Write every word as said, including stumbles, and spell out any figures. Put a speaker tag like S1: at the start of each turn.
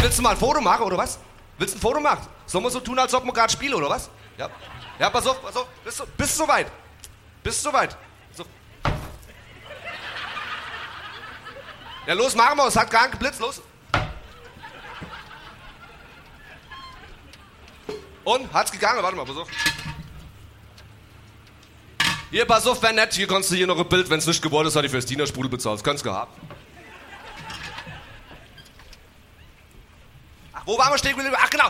S1: willst du mal ein Foto machen, oder was? Willst du ein Foto machen? Sollen wir so tun, als ob wir gerade spielen, oder was? Ja. Ja, pass auf, pass auf. Bist du, bist du soweit? Bist du soweit? So. Ja, los, machen wir. Es hat gar nicht geblitzt. Los. Und? Hat's gegangen? Warte mal, pass auf. Hier, pass auf, wär nett. Hier kannst du hier noch ein Bild, wenn's nicht geworden ist, hat die fürs Dienersprudel bezahlt. Das kannst du gehabt. Ach, wo waren wir stehen geblieben? Ach, genau.